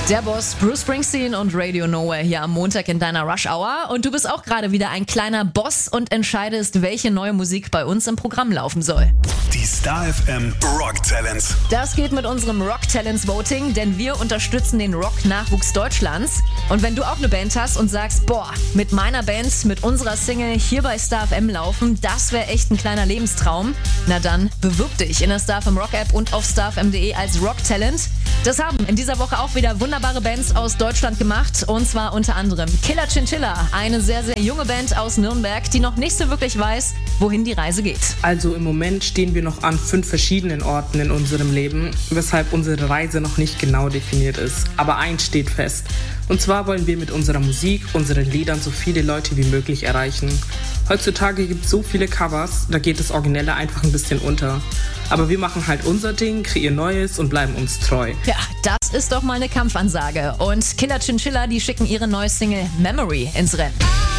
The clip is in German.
Der Boss Bruce Springsteen und Radio Nowhere hier am Montag in deiner Rush Hour. Und du bist auch gerade wieder ein kleiner Boss und entscheidest, welche neue Musik bei uns im Programm laufen soll. Die Star FM Rock Talents. Das geht mit unserem Rock Talents Voting, denn wir unterstützen den Rock-Nachwuchs Deutschlands. Und wenn du auch eine Band hast und sagst, boah, mit meiner Band, mit unserer Single hier bei Star FM laufen, das wäre echt ein kleiner Lebenstraum, na dann bewirb dich in der Star FM Rock App und auf starfm.de als Rock Talent. Das haben in dieser Woche auch wieder wunderbare Bands aus Deutschland gemacht, und zwar unter anderem Killer Chinchilla, eine sehr, sehr junge Band aus Nürnberg, die noch nicht so wirklich weiß, wohin die Reise geht. Also im Moment stehen wir noch an 5 verschiedenen Orten in unserem Leben, weshalb unsere Reise noch nicht genau definiert ist. Aber eins steht fest, und zwar wollen wir mit unserer Musik, unseren Liedern so viele Leute wie möglich erreichen. Heutzutage gibt es so viele Covers, da geht das Originelle einfach ein bisschen unter. Aber wir machen halt unser Ding, kreieren Neues und bleiben uns treu. Ja, das ist doch mal eine Kampfansage. Und Killer Chinchilla, die schicken ihre neue Single Memory ins Rennen.